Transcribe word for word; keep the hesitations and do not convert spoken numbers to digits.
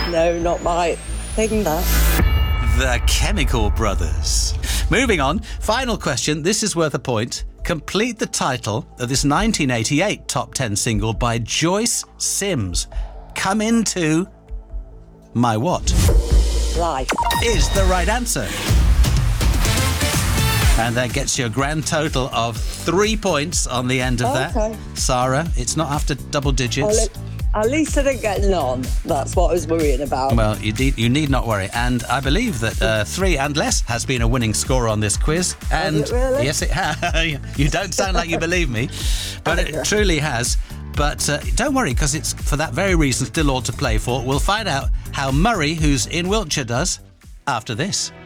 No, not my thing, that. The Chemical Brothers. Moving on, final question. This is worth a point. Complete the title of this nineteen eighty-eight top ten single by Joyce Sims. Come Into My what? Life. Is the right answer. And that gets you a grand total of three points on the end of Okay. that. Sarah, it's not after double digits. Well, it- At least I didn't get none. That's what I was worrying about. Well, you need, you need not worry. And I believe that uh, three and less has been a winning score on this quiz. And it really? yes, it has. You don't sound like you believe me, but it truly has. But uh, don't worry, because it's for that very reason still all to play for. We'll find out how Murray, who's in Wiltshire, does after this.